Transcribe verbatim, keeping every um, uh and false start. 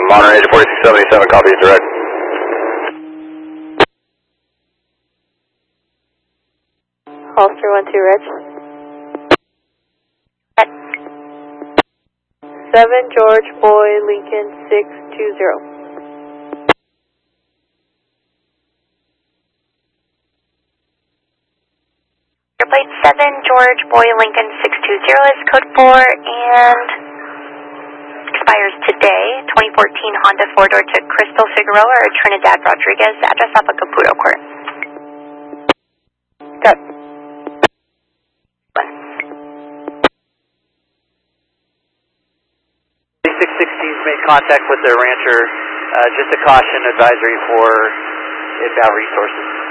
Monterey to forty-six seventy-seven, copy direct. Holster one two, Reg. seven George Boy Lincoln six two zero. Your plate seven George Boy Lincoln six two zero is code four and expires today. twenty fourteen Honda four-door to Crystal Figueroa or Trinidad Rodriguez, address off of Caputo Court. Got six sixteens made contact with the rancher. Uh, just a caution advisory for inbound resources.